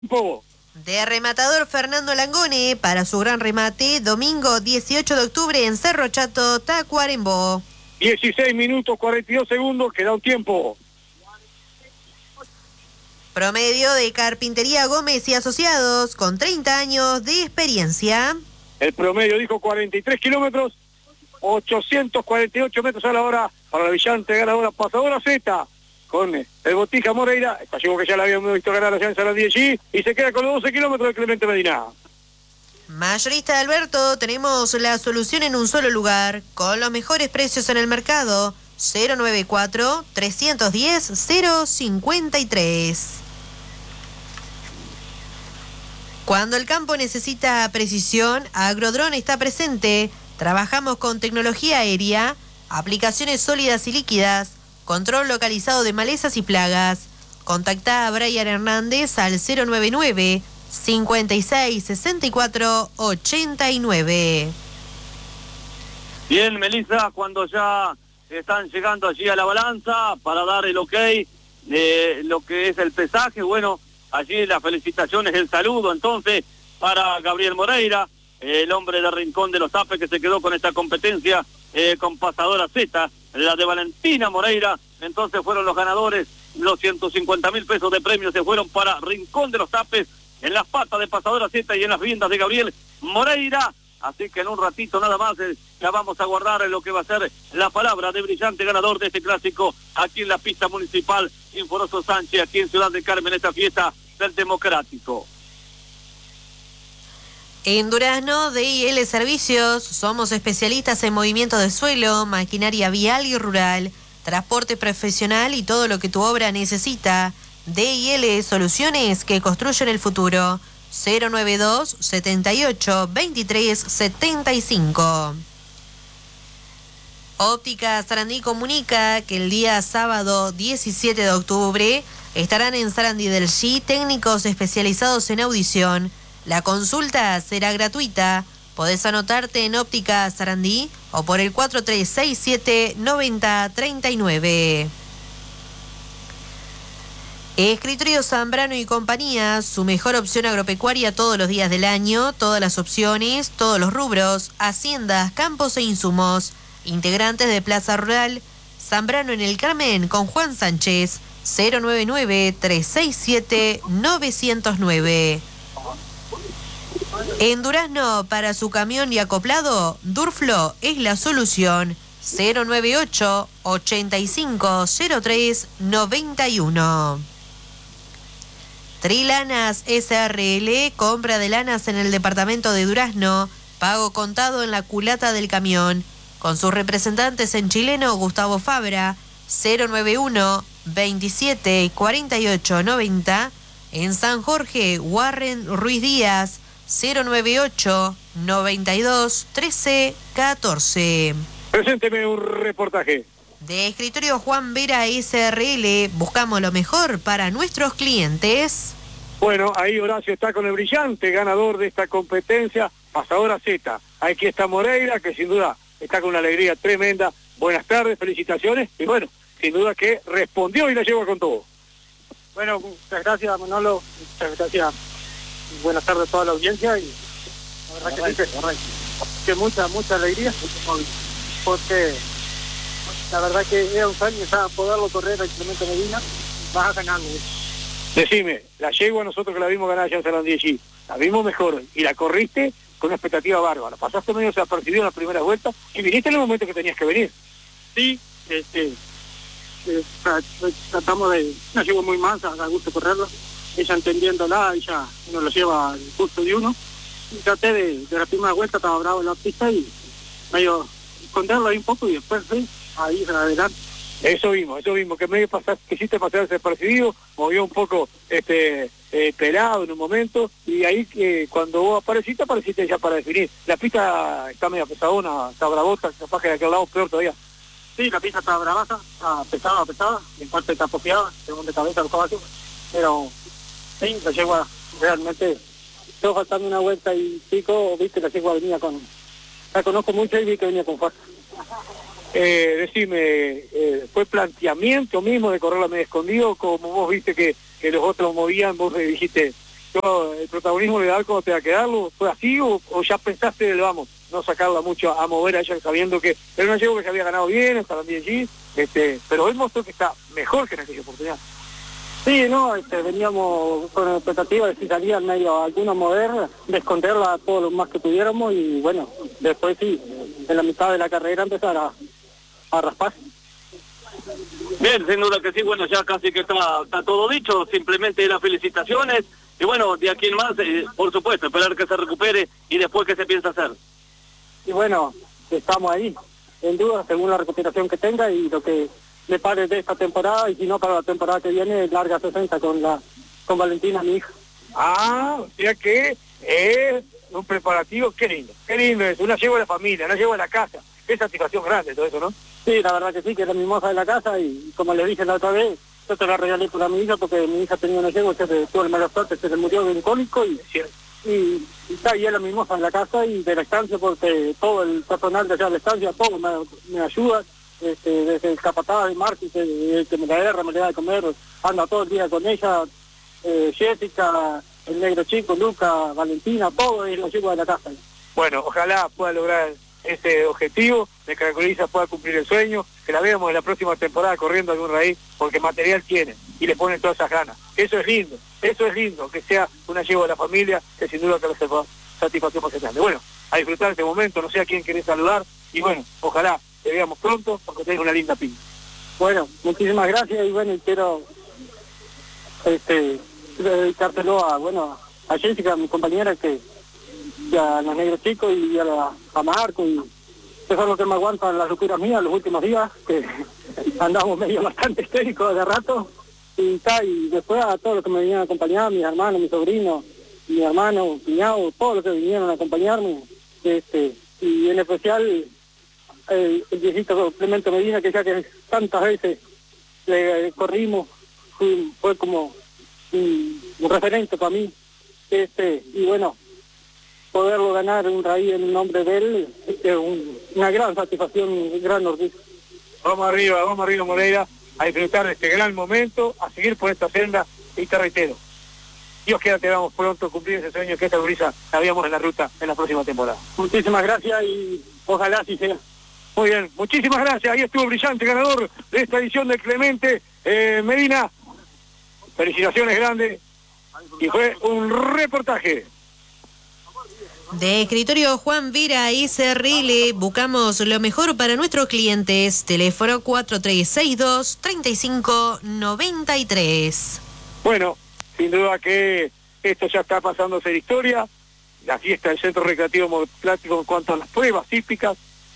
tiempo. De rematador Fernando Langone para su gran remate, domingo 18 de octubre en Cerro Chato, Tacuarembó. 16 minutos 42 segundos, queda un tiempo. Promedio de Carpintería Gómez y Asociados, con 30 años de experiencia. El promedio dijo 43 kilómetros, 848 metros a la hora para la brillante ganadora Pasadora Z, con el Botija Moreira, esta llegó que ya la habíamos visto ganar allá en Sarandí y se queda con los 12 kilómetros de Clemente Medina. Mayorista Alberto, tenemos la solución en un solo lugar, con los mejores precios en el mercado. 094-310-053. Cuando el campo necesita precisión, Agrodrone está presente. Trabajamos con tecnología aérea, aplicaciones sólidas y líquidas, control localizado de malezas y plagas. Contactá a Brian Hernández al 099 56 64 89. Bien, Melissa, cuando ya están llegando allí a la balanza para dar el ok de lo que es el pesaje, bueno, allí las felicitaciones, el saludo entonces para Gabriel Moreira, el hombre de Rincón de los Tapes que se quedó con esta competencia con Pasadora Z, la de Valentina Moreira, entonces fueron los ganadores, los 150.000 pesos de premio se fueron para Rincón de los Tapes, en las patas de Pasadora Z y en las riendas de Gabriel Moreira. Así que en un ratito nada más ya vamos a guardar lo que va a ser la palabra de brillante ganador de este clásico aquí en la pista municipal Inforoso Sánchez, aquí en Ciudad del Carmen, esta fiesta del Democrático. En Durazno, DIL Servicios, somos especialistas en movimiento de suelo, maquinaria vial y rural, transporte profesional y todo lo que tu obra necesita. DIL Soluciones que construyen el futuro. 092 78 23 75. Óptica Sarandí comunica que el día sábado 17 de octubre estarán en Sarandí del G técnicos especializados en audición. La consulta será gratuita. Podés anotarte en Óptica Sarandí o por el 4367 9039. Escritorio Zambrano y Compañía, su mejor opción agropecuaria todos los días del año, todas las opciones, todos los rubros, haciendas, campos e insumos. Integrantes de Plaza Rural, Zambrano en el Carmen con Juan Sánchez, 099-367-909. En Durazno, para su camión y acoplado, Durflo es la solución. 098-8503-91. Trilanas SRL, compra de lanas en el departamento de Durazno, pago contado en la culata del camión. Con sus representantes en chileno, Gustavo Fabra, 091 27 48 90. En San Jorge, Warren Ruiz Díaz, 098 92 13 14. Presénteme un reportaje. De Escritorio Juan Vera SRL, buscamos lo mejor para nuestros clientes. Bueno, ahí Horacio está con el brillante ganador de esta competencia, Pasadora Z. Aquí está Moreira, que sin duda está con una alegría tremenda. Buenas tardes, felicitaciones. Y bueno, sin duda que respondió y la lleva con todo. Bueno, muchas gracias, Manolo. Muchas gracias. Buenas tardes a toda la audiencia. Y la verdad que mucha alegría. Porque la verdad que era un sueño ya poderlo correr a Clemente Medina. Vas a ganarlo. Decime, la yegua nosotros que la vimos ganar allá en Sarandí allí, la vimos mejor y la corriste con una expectativa bárbara. Pasaste medio desapercibido en la primera vuelta y viniste en el momento que tenías que venir. Sí, tratamos de... Una yegua muy mansa, da gusto correrla. Ella entendiéndola, ella uno lo lleva al gusto de uno. Y traté de la primera vuelta, estaba bravo en la pista y medio esconderlo ahí un poco y después ahí adelante. Eso vimos, que medio quisiste pasar desapercibido, movió un poco pelado en un momento, y ahí que cuando vos apareciste ya para definir. La pista está medio pesadona, está bravota, capaz que de aquel lado peor todavía. Sí, la pista está bravaza, está pesada, en parte está apropiada, según de cabeza los caballos, pero sí, la yegua realmente, tengo faltando una vuelta y pico, viste, la yegua venía la conozco mucho y vi que venía con fuerza. Decime, ¿fue planteamiento mismo de correrla medio escondido, como vos viste que los otros movían, vos dijiste, yo el protagonismo le da cuando tenga que darlo. ¿Fue así o ya pensaste, vamos, no sacarla mucho a mover a ella sabiendo que era una yegua que se había ganado bien, estaban bien allí, pero él mostró que está mejor que en aquella oportunidad? Sí, no, veníamos con la expectativa de si salía en medio alguna mover, de esconderla todo lo más que pudiéramos y bueno, después sí, en la mitad de la carrera empezar a raspar. Bien, sin duda que sí, bueno, ya casi que está todo dicho, simplemente las felicitaciones y bueno, de aquí en más, por supuesto, esperar que se recupere y después qué se piensa hacer. Y bueno, estamos ahí, en duda, según la recuperación que tenga y lo que le pare de esta temporada, y si no para la temporada que viene, larga 60 con Valentina, mi hija. O sea que es un preparativo, qué lindo es, una yegua de la familia, una yegua de la casa, qué satisfacción grande todo eso, ¿no? Sí, la verdad que sí, que era mi moza de la casa y como le dije la otra vez, yo te la regalé para mi hija porque mi hija tenía una yegua que tuvo el mala suerte, se le murió de un cólico y está ahí la mi moza en la casa y de la estancia porque todo el personal de allá de la estancia, todo me ayuda. Desde el capataz de Martín, que me la agarra, me le da de comer, anda todo el día con ella, Jessica, el negro chico, Luca, Valentina, todo es lo llevo de la casa. Bueno, ojalá pueda lograr ese objetivo, de que la Caracoliza pueda cumplir el sueño, que la veamos en la próxima temporada corriendo algún raíz, porque material tiene y le ponen todas esas ganas. Eso es lindo, que sea una yegua de la familia, que sin duda que la satisfacción más grande. Bueno, a disfrutar este momento, no sé a quién querés saludar, y bueno, ojalá te veamos pronto, porque tenés una linda pinta. Bueno, muchísimas gracias, y bueno, y quiero dedicártelo a Jessica, mi compañera, y a los negros chicos, y a Marco, y eso es lo que me aguantan las locuras mías los últimos días, que andamos medio bastante histéricos de rato, y después a todos los que me vinieron a acompañar, mis hermanos, mis sobrinos, mi hermano, cuñado, todos los que vinieron a acompañarme, y en especial el viejito Clemente Medina, que ya que tantas veces le corrimos, fue como un referente para mí, y bueno, poderlo ganar un raíz en nombre de él es una gran satisfacción, un gran orgullo. Vamos arriba, Moreira, a disfrutar de este gran momento, a seguir por esta senda, y te reitero, Dios quiera te veamos pronto cumplir ese sueño que esta gurisa la veamos en la ruta en la próxima temporada. Muchísimas gracias y ojalá así sea. Muy bien, muchísimas gracias. Ahí estuvo el brillante ganador de esta edición de Clemente Medina. Felicitaciones grandes. Y fue un reportaje. De escritorio Juan Vira y Cerrile, buscamos lo mejor para nuestros clientes. Teléfono 4362-3593. Bueno, sin duda que esto ya está pasando a ser historia. La fiesta del Centro Recreativo Democrático en cuanto a las pruebas hípicas.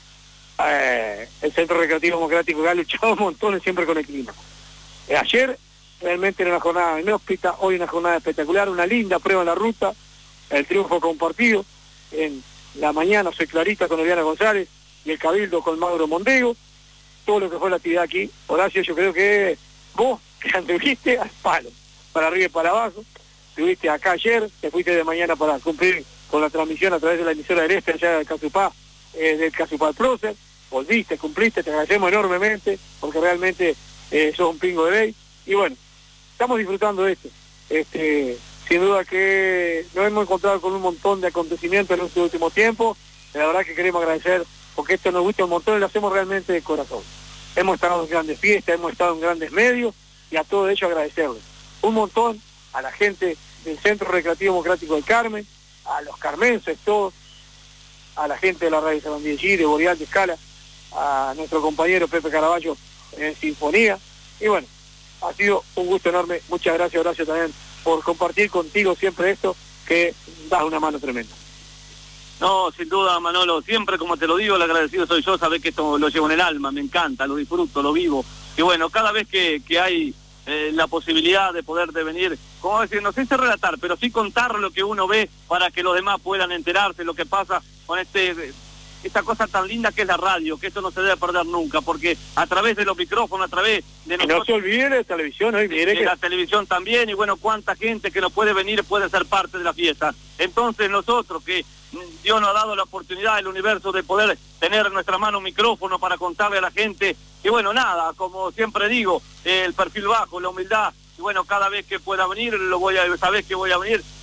El Centro Recreativo Democrático que ha luchado un montón siempre con el clima. Ayer realmente era una jornada inhóspita, hoy una jornada espectacular, una linda prueba en la ruta, el triunfo compartido. En la mañana soy Clarita con Oriana González y el Cabildo con Mauro Mondego. Todo lo que fue la actividad aquí, Horacio, yo creo que vos que anduviste al palo, para arriba y para abajo, estuviste acá ayer, te fuiste de mañana para cumplir con la transmisión a través de la emisora del Este allá del Casupá Prócer, volviste, cumpliste, te agradecemos enormemente, porque realmente sos un pingo de ley, y bueno, estamos disfrutando de esto. Sin duda que nos hemos encontrado con un montón de acontecimientos en este último tiempo, la verdad que queremos agradecer, porque esto nos gusta un montón y lo hacemos realmente de corazón. Hemos estado en grandes fiestas, hemos estado en grandes medios, y a todo ello agradecerles un montón a la gente del Centro Recreativo Democrático del Carmen, a los carmenses todos, a la gente de la radio Sarandí, de Boreal de Escala, a nuestro compañero Pepe Caraballo en Sinfonía, y bueno, ha sido un gusto enorme. Muchas gracias, Horacio, también por compartir contigo siempre esto, que das una mano tremenda. No, sin duda, Manolo, siempre como te lo digo, el agradecido soy yo, sabés que esto lo llevo en el alma, me encanta, lo disfruto, lo vivo, y bueno, cada vez que hay la posibilidad de poder devenir, como decir, no sé si relatar, pero sí contar lo que uno ve para que los demás puedan enterarse lo que pasa con esta cosa tan linda que es la radio, que esto no se debe perder nunca, porque a través de los micrófonos, a través de nosotros... No se olvide de la televisión, hoy mire que... la televisión también, y bueno, cuánta gente que no puede venir puede ser parte de la fiesta. Entonces nosotros, que Dios nos ha dado la oportunidad, el universo, de poder tener en nuestra mano un micrófono para contarle a la gente, y bueno, nada, como siempre digo, el perfil bajo, la humildad, y bueno, cada vez que pueda venir, sabés que voy a venir,